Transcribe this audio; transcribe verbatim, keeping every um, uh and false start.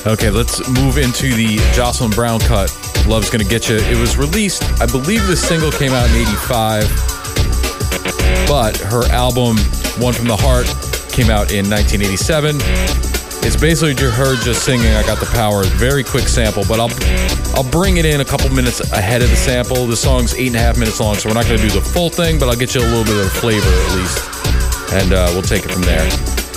Okay, let's move into the Jocelyn Brown cut. Love's Gonna Get You. It was released, I believe the single came out in eighty-five, but her album, One From the Heart, came out in nineteen eighty-seven. It's basically her just singing I Got the Power. Very quick sample, but I'll I'll bring it in a couple minutes ahead of the sample. The song's eight and a half minutes long, so we're not going to do the full thing, but I'll get you a little bit of flavor at least, and uh, we'll take it from there.